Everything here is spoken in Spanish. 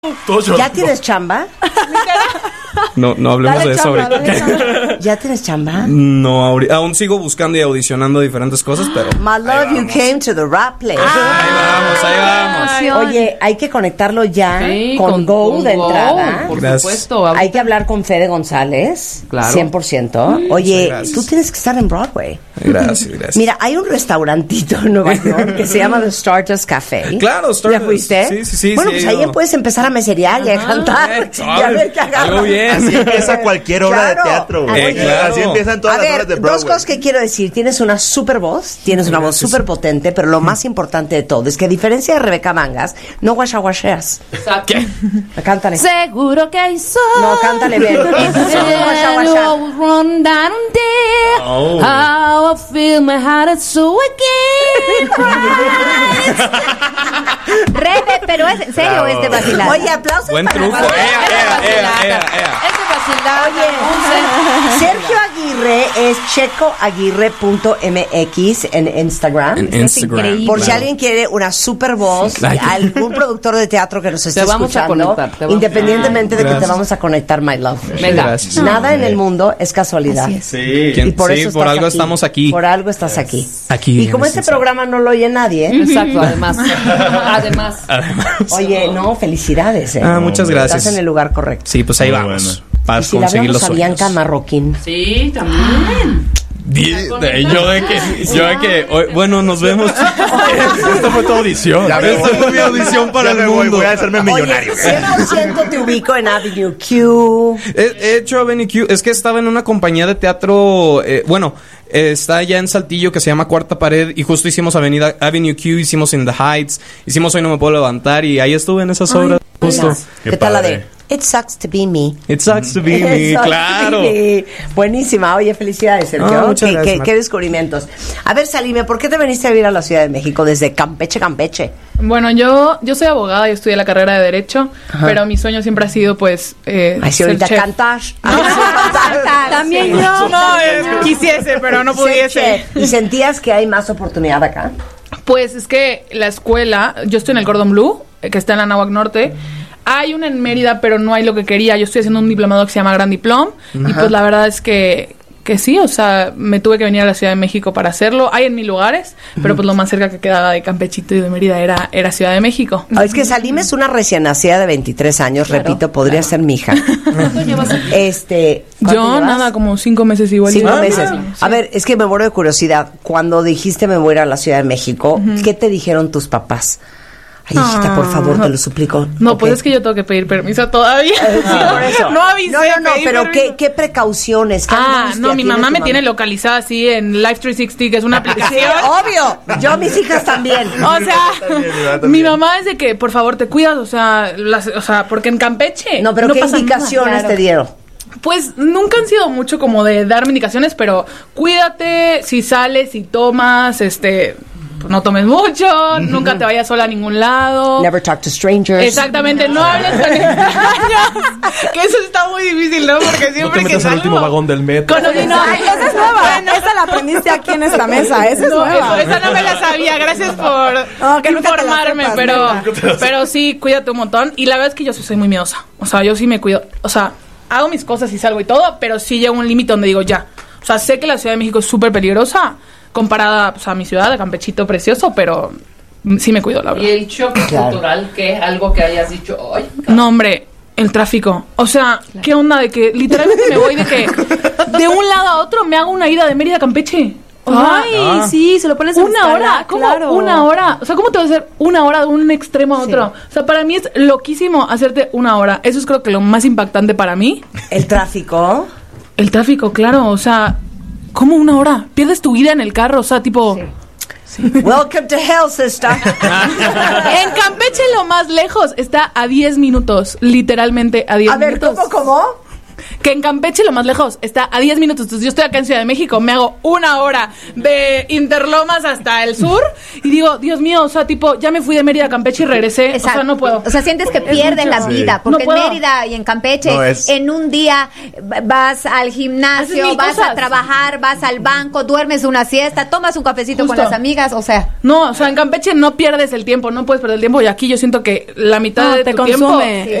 ¿Ya tienes chamba? No hablemos de eso ahorita. ¿Ya tienes chamba? No, aún sigo buscando y audicionando diferentes cosas, pero... My love, you came to the right place. Ahí vamos. Oye, hay que conectarlo ya con Go de entrada. Por Gracias. supuesto. Hay que hablar con Fede González. Claro. 100%. Oye, gracias. tú tienes que estar en Broadway. Gracias. Mira, hay un restaurantito en Nueva York que se llama The Stardust Café. Claro, Stardust. ¿Ya fuiste? Sí. Bueno, pues ahí puedes empezar a meserear y a cantar. Y a ver qué agarras. Algo bien. Así empieza cualquier obra de teatro. Claro. Así empiezan todas A las ver, obras de Broadway. dos cosas que quiero decir. Tienes una super voz, tienes una voz súper potente, pero lo más importante de todo es que a diferencia de Rebeca Mangas, no guachaguacheas. Exacto. Cántale. Seguro que hay sol. No, cántale bien. No, guachaguachea. Run down there. Oh. How I feel my heart is so again. Rebe, pero es en serio, es de vacilar. Oye, aplausos Buen para truco. Rebe. Ea. Oye, Sergio Aguirre es checoaguirre.mx en Instagram. En Instagram. increíble. Por si alguien quiere una super voz, algún productor de teatro que nos esté vamos a escuchando, conectar, independientemente de que te Gracias. vamos a conectar, my love. Venga. Gracias. Nada en el mundo es casualidad. Así es. Sí. Y por eso por estás algo aquí. estamos aquí. Por algo estás aquí. Aquí Y como en este este programa no lo oye nadie, Exacto, además. oye, no, felicidades. Muchas gracias. Estás en el lugar correcto. Sí, pues ahí Muy vamos. bueno. Para Y si le conseguir los hablamos a Bianca sueños. Marroquín. Sí, también. Yo de que bueno, nos vemos. Esta fue tu audición. Esta fue mi audición para el mundo. Voy a hacerme millonario. Oye, 100% te ubico en Avenue Q. He hecho Avenue Q. Es que estaba en una compañía de teatro. Está allá en Saltillo que se llama Cuarta Pared. Y justo hicimos Avenue Q, hicimos In the Heights, hicimos Hoy No Me Puedo Levantar. Y ahí estuve en esas obras. Justo. ¿Qué tal la de padre. It Sucks to Be Me? It sucks to be It me. sucks to Claro. be me. Buenísima. Oye, felicidades, Sergio. Muchas gracias, ¿Qué descubrimientos? A ver, Salime, ¿por qué te viniste a vivir a la Ciudad de México desde Campeche? Bueno, yo soy abogada y estudié la carrera de Derecho, pero mi sueño siempre ha sido, pues, Ay, si ser ahorita chef. cantas. También yo. No, quisiese, pero no pudiese. ¿Y sentías que hay más oportunidad acá? Pues es que la escuela, yo estoy en el Gordon Blue, que está en la Anáhuac Norte. Hay una en Mérida, pero no hay lo que quería. Yo estoy haciendo un diplomado que se llama Gran Diplom. Y pues la verdad es que sí, o sea, me tuve que venir a la Ciudad de México para hacerlo. Hay en 1000 lugares, pero pues lo más cerca que quedaba de Campechito y de Mérida era Ciudad de México. Es que Salime es una recién nacida de 23 años, repito, podría ser mi hija. ¿Cuánto Yo llevas? nada, como 5 meses igual. 5 meses. A ver, es que me muero de curiosidad. Cuando dijiste me voy a ir a la Ciudad de México, ¿qué te dijeron tus papás? Ay, hijita, por favor, te lo suplico. No, Ok. pues es que yo tengo que pedir permiso todavía. Sí, por eso. No avisé. No, pedí pero permiso. ¿qué precauciones? ¿Qué angustia No, mi tiene mamá tu me tiene localizada así en Life 360, que es una Sí, aplicación. obvio. Yo, mis hijas también. O sea, mi mamá es de que, por favor, te cuidas, o sea, porque en Campeche No, pero ¿qué pasa indicaciones nada. te dieron? Pues nunca han sido mucho como de darme indicaciones, pero cuídate, si sales, si tomas, pues no tomes mucho, nunca te vayas sola a ningún lado. Never talk to strangers. Exactamente, no hables con extraños. Que eso está muy difícil, ¿no? Porque siempre No te que metas al salgo... último vagón del metro. Esa es nueva. Esa la aprendiste aquí en esta mesa. Esa es No, nueva. esa no me la sabía. Gracias por No, que nunca te la informarme, sepas, pero sí, cuídate un montón. Y la verdad es que yo sí soy muy miedosa. O sea, yo sí me cuido. O sea, hago mis cosas y salgo y todo, pero sí llego a un límite donde digo ya. O sea, sé que la Ciudad de México es súper peligrosa comparada, pues, a mi ciudad, a Campechito precioso, pero sí me cuido, la verdad. Y el choque cultural, que es algo que hayas dicho hoy. No, hombre, el tráfico. O sea, ¿qué onda de que literalmente me voy de que de un lado a otro me hago una ida de Mérida a Campeche? O sea, Ay, sí, se lo pones en una escala, hora, ¿cómo? claro. Una hora. O sea, ¿cómo te va a hacer una hora de un extremo a otro? O sea, para mí es loquísimo hacerte una hora. Eso es creo que lo más impactante para mí. El tráfico. El tráfico, claro. O sea, ¿cómo una hora? Pierdes tu vida en el carro. O sea, tipo... Welcome to hell, sister. En Campeche lo más lejos está a 10 minutos. Literalmente a 10 A ver, minutos. ¿cómo? Que en Campeche, lo más lejos, está a 10 minutos. Entonces yo estoy acá en Ciudad de México, me hago 1 hora de Interlomas hasta el sur y digo, Dios mío, o sea, tipo, ya me fui de Mérida a Campeche y regresé. Exacto. O sea, no puedo. O sea, sientes que pierdes la vida, porque No en puedo. Mérida y en Campeche, No, es- en un día vas al Haces gimnasio, mil vas a cosas. trabajar, vas al banco, duermes una siesta, tomas un cafecito con Justo. las amigas, o sea... No, o sea, en Campeche no pierdes el tiempo, no puedes perder el tiempo y aquí yo siento que la mitad No, de te tu tiempo consume.